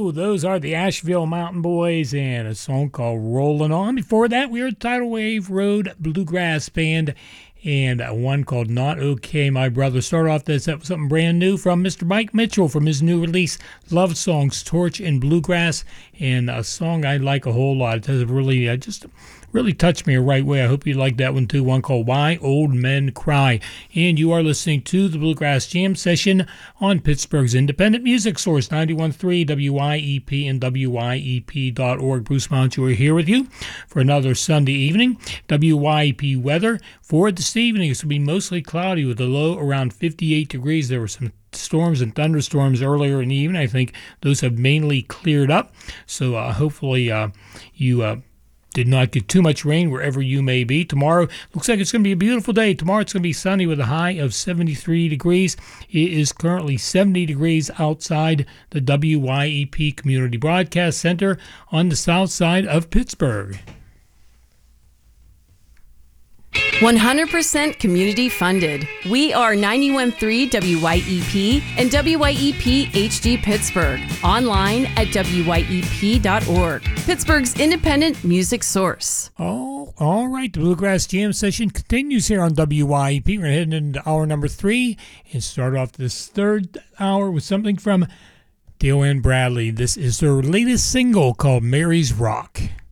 Those are the Asheville Mountain Boys and a song called Rollin' On. Before that, we heard Tidal Wave Road Bluegrass Band and one called Not Okay, My Brother. Start off this up with something brand new from Mr. Mike Mitchell from his new release, Love Songs, Torch and Bluegrass, and a song I like a whole lot. It has really really touched me the right way. I hope you like that one too. One called Why Old Men Cry. And you are listening to the Bluegrass Jam Session on Pittsburgh's independent music source, 91.3 WYEP and WYEP.org. Bruce Montour here with you for another Sunday evening. WYEP weather for this evening. It's going to be mostly cloudy with a low around 58 degrees. There were some storms and thunderstorms earlier in the evening. I think those have mainly cleared up. So hopefully you did not get too much rain wherever you may be. Tomorrow looks like it's going to be a beautiful day. Tomorrow it's going to be sunny with a high of 73 degrees. It is currently 70 degrees outside the WYEP Community Broadcast Center on the south side of Pittsburgh. 100% community funded. We are 91.3 WYEP and WYEP HD Pittsburgh. Online at WYEP.org. Pittsburgh's independent music source. Oh, all right. The Bluegrass Jam Session continues here on WYEP. We're heading into hour number 3 and start off this third hour with something from Dale Ann Bradley. This is their latest single called Mary's Rock.